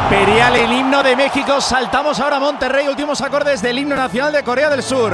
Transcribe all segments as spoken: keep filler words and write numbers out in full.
Imperial el himno de México. Saltamos ahora a Monterrey, últimos acordes del himno nacional de Corea del Sur.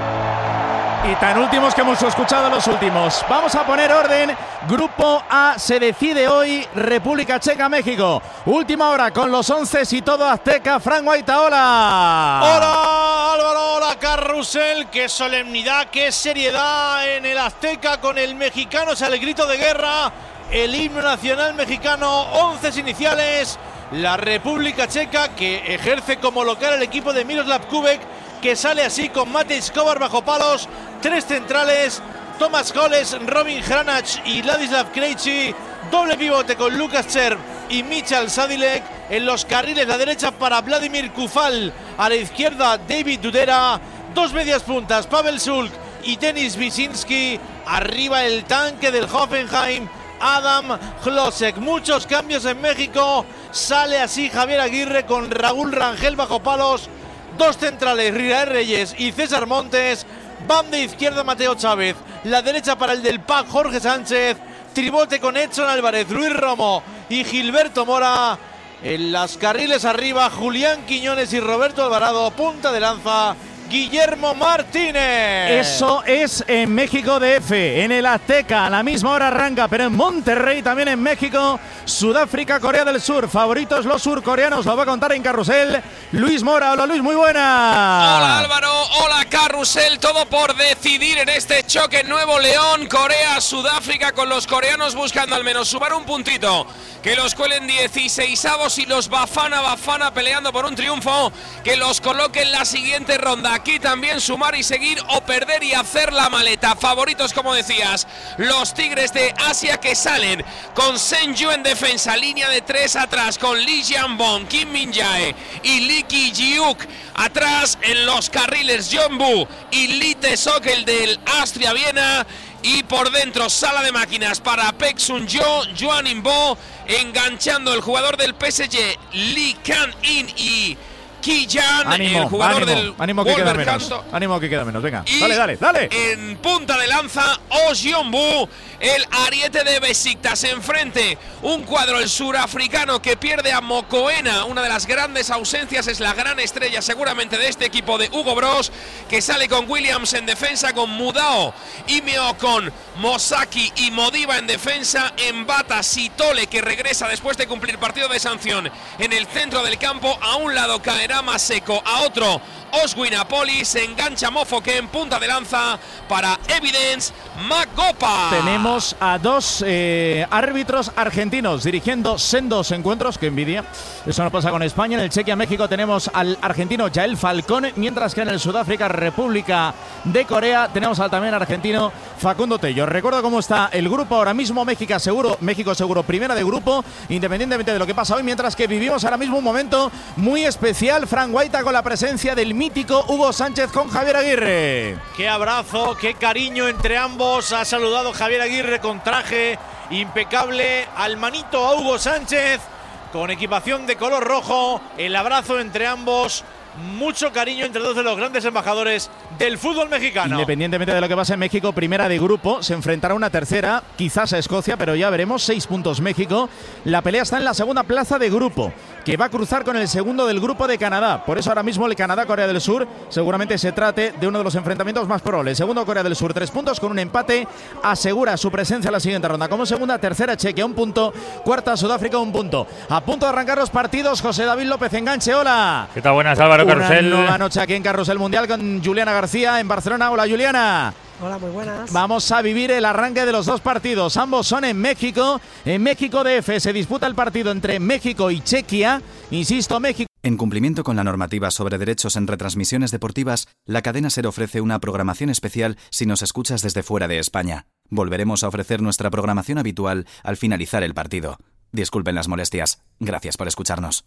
Y tan últimos que hemos escuchado los últimos. Vamos a poner orden. Grupo A se decide hoy. República Checa, México. Última hora con los once y todo azteca. Fran Guaita, hola. Hola Álvaro, hola Carrusel. Qué solemnidad, qué seriedad en el Azteca con el mexicano. Es el grito de guerra. El himno nacional mexicano. Once iniciales. La República Checa, que ejerce como local el equipo de Miroslav Kubek, que sale así con Matej Kovar bajo palos, tres centrales, Tomas Holes, Robin Hranach y Ladislav Krejci, doble pivote con Lukas Cherv y Michal Sadilek, en los carriles la derecha para Vladimir Kufal, a la izquierda David Dudera, dos medias puntas, Pavel Sulk y Denis Wyszynski, arriba el tanque del Hoffenheim, Adam Hlosek. Muchos cambios en México. Sale así Javier Aguirre con Raúl Rangel bajo palos. Dos centrales, Israel Reyes y César Montes. Banda izquierda Mateo Chávez. La derecha para el del P A C Jorge Sánchez. Tribote con Edson Álvarez, Luis Romo y Gilberto Mora. En las carriles arriba Julián Quiñones y Roberto Alvarado. Punta de lanza Guillermo Martínez. Eso es en México D F, en el Azteca. A la misma hora arranca, pero en Monterrey, también en México, Sudáfrica, Corea del Sur. Favoritos los surcoreanos, lo va a contar en Carrusel Luis Mora. Hola Luis, muy buena. Hola Álvaro, hola Carrusel. Todo por decidir en este choque Nuevo León, Corea, Sudáfrica, con los coreanos buscando al menos sumar un puntito, que los cuelen dieciseisavos, y los Bafana Bafana peleando por un triunfo que los coloque en la siguiente ronda. Aquí también sumar y seguir o perder y hacer la maleta. Favoritos, como decías, los Tigres de Asia, que salen con Senju en defensa, línea de tres atrás con Lee Jianbong, Kim Min-jae y Lee Ki-jiuk. Atrás en los carriles Jeonbu y Lee Tae-sok, el del Austria Viena. Y por dentro, sala de máquinas para Paek Sun-jo, Joan In-bo, enganchando el jugador del P S G, Lee Kan-in y Ki-jan, ánimo, el jugador ánimo, del ánimo que queda menos. Ánimo que queda menos, venga. Y dale, dale, dale. En punta de lanza, Oh Jeonbu, el ariete de Besiktas. Enfrente, un cuadro, el surafricano, que pierde a Mokoena. Una de las grandes ausencias, es la gran estrella seguramente de este equipo de Hugo Bros, que sale con Williams en defensa, con Mudao y Meo, con Mosaki y Modiba en defensa. En bata Sitole, que regresa después de cumplir partido de sanción en el centro del campo. A un lado caerá Maseko, a otro Oswin Apoli. Se engancha Mofoke en punta de lanza para Evidence Magopa. Tenemos a dos eh, árbitros argentinos dirigiendo sendos encuentros. Que envidia. Eso no pasa con España. En el Chequia-México tenemos al argentino Yael Falcón, mientras que en el Sudáfrica, República de Corea, tenemos al también argentino Facundo Tello. Recuerdo cómo está el grupo ahora mismo. México seguro, México seguro, primera de grupo, independientemente de lo que pasa hoy, mientras que vivimos ahora mismo un momento muy especial. Fran Guaita, con la presencia del mítico Hugo Sánchez con Javier Aguirre. Qué abrazo, qué cariño entre ambos. Ha saludado Javier Aguirre con traje impecable al manito a Hugo Sánchez con equipación de color rojo. El abrazo entre ambos. Mucho cariño entre dos de los grandes embajadores del fútbol mexicano. Independientemente de lo que pase en México, primera de grupo, se enfrentará una tercera, quizás a Escocia, pero ya veremos. Seis puntos México. La pelea está en la segunda plaza de grupo, que va a cruzar con el segundo del grupo de Canadá. Por eso ahora mismo el Canadá-Corea del Sur seguramente se trate de uno de los enfrentamientos más probables. Segundo Corea del Sur, tres puntos, con un empate asegura su presencia en la siguiente ronda. Como segunda, tercera Chequia, un punto. Cuarta Sudáfrica, un punto. A punto de arrancar los partidos, José David López Enganche, hola. ¿Qué tal? Buenas, Álvaro. Carrusel. Una nueva noche aquí en Carrusel Mundial con Juliana García en Barcelona. Hola, Juliana. Hola, muy buenas. Vamos a vivir el arranque de los dos partidos. Ambos son en México. En México D F se disputa el partido entre México y Chequia. Insisto, México. En cumplimiento con la normativa sobre derechos en retransmisiones deportivas, la cadena SER ofrece una programación especial si nos escuchas desde fuera de España. Volveremos a ofrecer nuestra programación habitual al finalizar el partido. Disculpen las molestias. Gracias por escucharnos.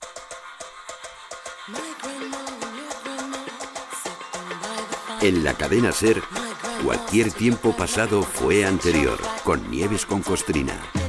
En la cadena SER, cualquier tiempo pasado fue anterior, con Nieves con Costrina.